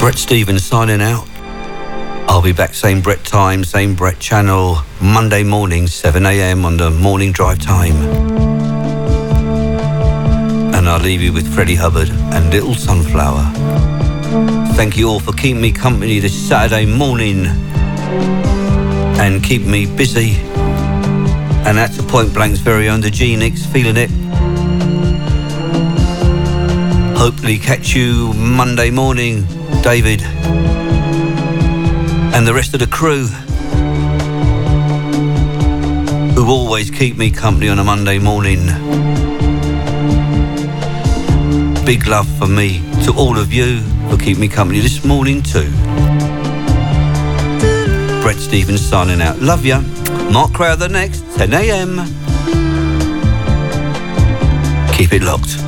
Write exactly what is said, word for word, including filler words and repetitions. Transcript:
Brett Stevens signing out. I'll be back same Brett time, same Brett channel, Monday morning, seven a.m. on the morning drive time. And I'll leave you with Freddie Hubbard and Little Sunflower. Thank you all for keeping me company this Saturday morning and keeping me busy. And that's the Point Blank's very own, the G-Nix, feeling it. Hopefully catch you Monday morning, David, and the rest of the crew who always keep me company on a Monday morning. Big love from me to all of you for keeping me company this morning too. Brett Stevens signing out. Love ya. Mark Crowther next, ten a.m. Keep it locked.